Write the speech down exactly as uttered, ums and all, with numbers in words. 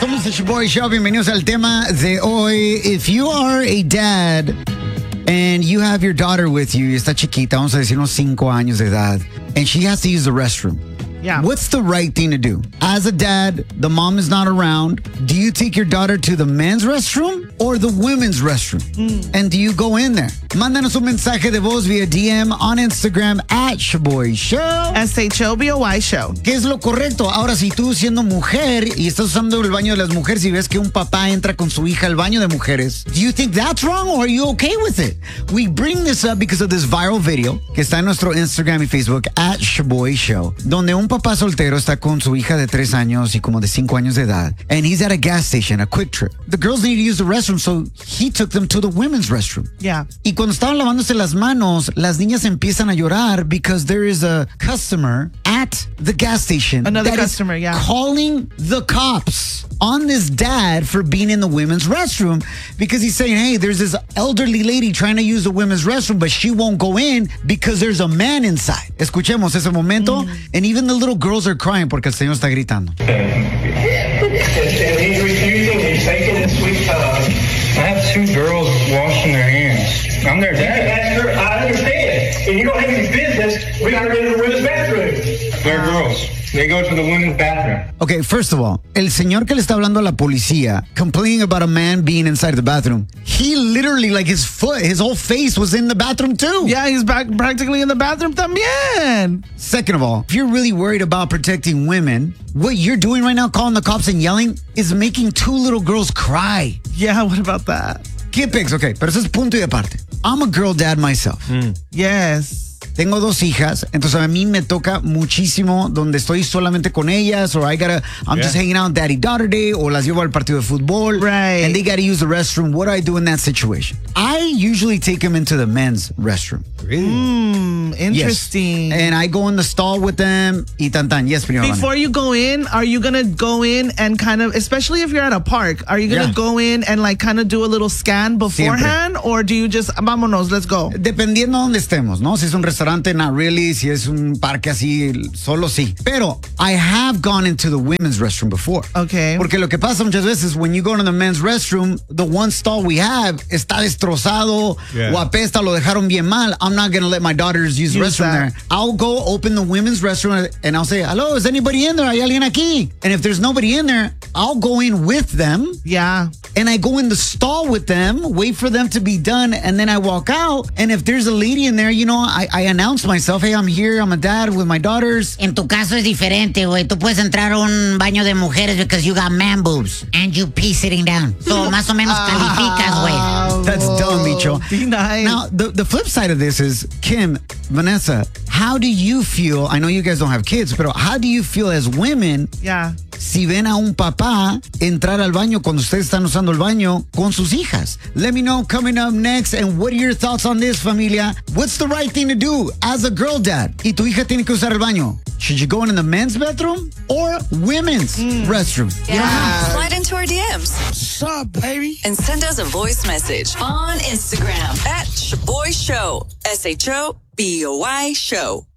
Somos el Shoboy Show. Bienvenidos al tema de hoy. If you are a dad and you have your daughter with you, y está chiquita, vamos a decir unos cinco años de edad, and she has to use the restroom. Yeah. What's the right thing to do? As a dad, the mom is not around. Do you take your daughter to the men's restroom or the women's restroom? Mm. And do you go in there? Mándanos un mensaje de voz via D M on Instagram at Shoboy Show. S H O B O Y Show. ¿Qué es lo correcto? Ahora, si tú siendo mujer y estás usando el baño de las mujeres y ves que un papá entra con su hija al baño de mujeres, do you think that's wrong or are you okay with it? We bring this up because of this viral video que está en nuestro Instagram y Facebook at Shoboy Show, donde un papá soltero está con su hija de tres años y como de cinco años de edad, and he's at a gas station, a Quick Trip. The girls need to use the restroom, so he took them to the women's restroom. Yeah. Y cuando estaban lavándose las manos, las niñas empiezan a llorar because there is a customer at the gas station. Another that customer, is yeah. calling the cops on this dad for being in the women's restroom because he's saying, hey, there's this elderly lady trying to use the women's restroom, but she won't go in because there's a man inside. Escuchemos ese momento. Mm. And even the little girls are crying porque el señor está gritando. And he's refusing, he's taking his sweet time. I have two girls washing their hands. I'm their dad. That's her, I understand. And you don't have any business. We gotta go to the women's bathroom. They're girls. They go to the women's bathroom. Okay, first of all, el señor que le está hablando a la policía, complaining about a man being inside the bathroom, he literally, like his foot, his whole face was in the bathroom too. Yeah, he's back practically in the bathroom también. Second of all, if you're really worried about protecting women, what you're doing right now, calling the cops and yelling, is making two little girls cry. Yeah, what about that? ¿Qué pics? Okay, pero eso es punto y aparte. I'm a girl dad myself. Mm. Yes. Tengo dos hijas, entonces a mí me toca muchísimo donde estoy solamente con ellas, or I gotta, I'm yeah. just hanging out daddy-daughter day, o las llevo al partido de fútbol, right. and they gotta use the restroom. What do I do in that situation? I usually take them into the men's restroom. Really? Mm, interesting. Yes. And I go in the stall with them, y tan tan. Yes, Before you go in, are you gonna go in and kind of, especially if you're at a park, are you gonna yeah. go in and like kind of do a little scan beforehand, Siempre. Or do you just, vámonos, let's go? Dependiendo de donde estemos, ¿no? Si es un restaurante, not really. Si es un parque así, solo sí. Pero I have gone into the women's restroom before. Okay. Porque lo que pasa muchas veces, when you go to the men's restroom, the one stall we have está destrozado, yeah. o apesta, lo dejaron bien mal. I'm not going to let my daughters use the use restroom that. there. I'll go open the women's restroom and I'll say, hello, is anybody in there? ¿Hay alguien aquí? And if there's nobody in there, I'll go in with them. Yeah. And I go in the stall with them, wait for them to be done, and then I walk out. And if there's a lady in there, you know, I, I announce myself, hey, I'm here, I'm a dad with my daughters. En tu caso es diferente, güey. Tú puedes entrar a un baño de mujeres because you got man boobs and you pee sitting down. So, más o menos calificas, güey. That's dumb, Micho. Be nice. Now, the, the flip side of this is, Kim, Vanessa, how do you feel? I know you guys don't have kids, but how do you feel as women? Yeah. Si ven a un papá entrar al baño cuando ustedes están usando el baño con sus hijas. Let me know coming up next. And what are your thoughts on this, familia? What's the right thing to do as a girl dad? Y tu hija tiene que usar el baño. Should you go in the men's bathroom or women's mm. restroom? Yeah. Slide into our D Ms. What's up, baby? And send us a voice message on Instagram at Shoboy Show. S H O B O Y Show.